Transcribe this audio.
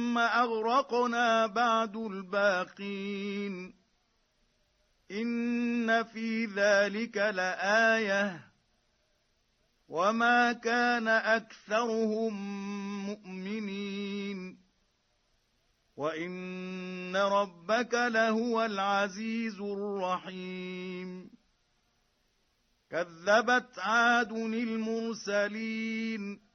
ثم أغرقنا بعد الباقين إن في ذلك لآية وما كان أكثرهم مؤمنين وإن ربك لهو العزيز الرحيم كذبت عاد المرسلين